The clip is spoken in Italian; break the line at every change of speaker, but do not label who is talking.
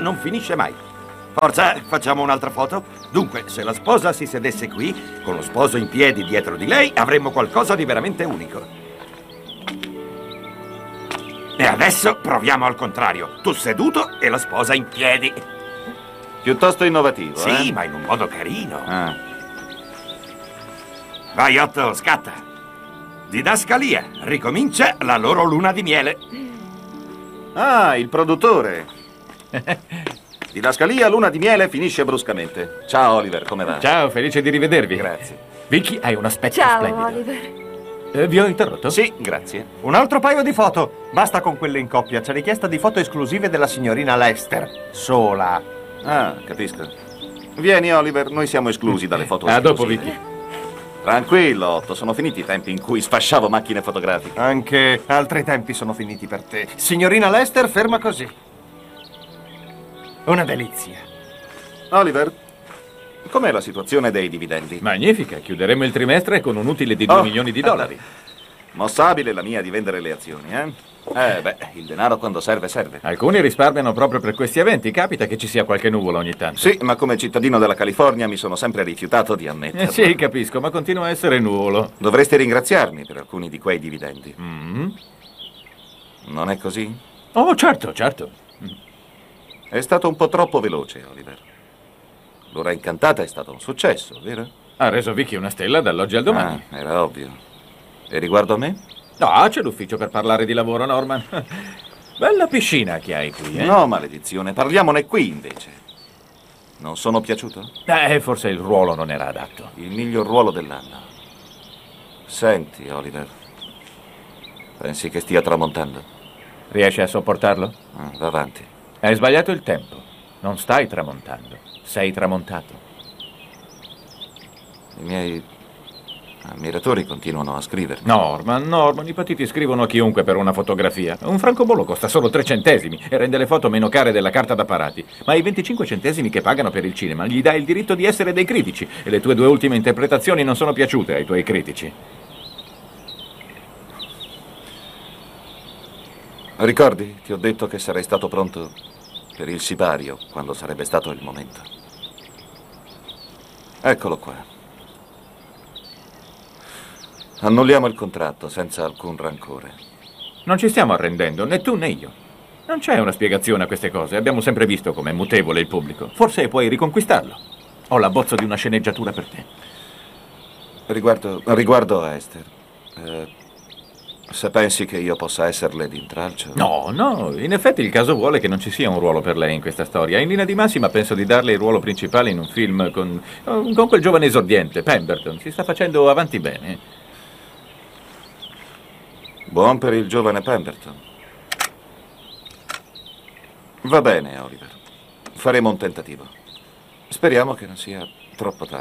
non finisce mai. Forza, facciamo un'altra foto? Dunque, se la sposa si sedesse qui, con lo sposo in piedi dietro di lei, avremmo qualcosa di veramente unico. E adesso proviamo al contrario. Tu seduto e la sposa in piedi.
Piuttosto innovativo,
Sì, ma in un modo carino.
Ah.
Vai, Otto, scatta. Didascalia, ricomincia la loro luna di miele.
Ah, il produttore. Didascalia, luna di miele, finisce bruscamente. Ciao, Oliver, come va?
Ciao, felice di rivedervi.
Grazie.
Vicky, hai un aspetto
Ciao,
splendido.
Oliver.
Vi ho interrotto?
Sì, grazie.
Un altro paio di foto. Basta con quelle in coppia. C'è richiesta di foto esclusive della signorina Lester. Sola.
Ah, capisco. Vieni, Oliver, noi siamo esclusi dalle foto
A dopo,
esclusive.
Vicky.
Tranquillo, Otto, sono finiti i tempi in cui sfasciavo macchine fotografiche.
Anche altri tempi sono finiti per te. Signorina Lester, ferma così. Una delizia.
Oliver, com'è la situazione dei dividendi?
Magnifica, chiuderemo il trimestre con un utile di 2 milioni di dollari.
Mossa abile la mia di vendere le azioni, eh? Il denaro quando serve, serve.
Alcuni risparmiano proprio per questi eventi. Capita che ci sia qualche nuvola ogni tanto.
Sì, ma come cittadino della California mi sono sempre rifiutato di ammetterlo.
Sì, capisco, ma continua a essere nuvolo.
Dovreste ringraziarmi per alcuni di quei dividendi.
Mm.
Non è così?
Oh, certo, certo.
È stato un po' troppo veloce, Oliver. L'ora incantata è stato un successo, vero?
Ha reso Vicky una stella dall'oggi al domani.
Ah, era ovvio. E riguardo a me?
No, c'è l'ufficio per parlare di lavoro, Norman. Bella piscina che hai qui, eh?
No, maledizione, parliamone qui invece. Non sono piaciuto?
Forse il ruolo non era adatto.
Il miglior ruolo dell'anno. Senti, Oliver. Pensi che stia tramontando?
Riesci a sopportarlo?
Va avanti.
Hai sbagliato il tempo. Non stai tramontando. Sei tramontato.
I miei ammiratori continuano a scrivermi.
Norman, i patiti scrivono a chiunque per una fotografia. Un francobollo costa solo 3 centesimi e rende le foto meno care della carta da parati. Ma i 25 centesimi che pagano per il cinema gli dai il diritto di essere dei critici. E le tue 2 ultime interpretazioni non sono piaciute ai tuoi critici.
Ricordi? Ti ho detto che sarei stato pronto per il sipario quando sarebbe stato il momento. Eccolo qua. Annulliamo il contratto senza alcun rancore.
Non ci stiamo arrendendo, né tu né io. Non c'è una spiegazione a queste cose. Abbiamo sempre visto com'è mutevole il pubblico. Forse puoi riconquistarlo. Ho l'abbozzo di una sceneggiatura per te.
Riguardo a Esther, se pensi che io possa esserle d'intralcio...
No, in effetti il caso vuole che non ci sia un ruolo per lei in questa storia. In linea di massima penso di darle il ruolo principale in un film con quel giovane esordiente, Pemberton. Si sta facendo avanti bene.
Buon per il giovane Pemberton. Va bene, Oliver. Faremo un tentativo. Speriamo che non sia troppo tardi.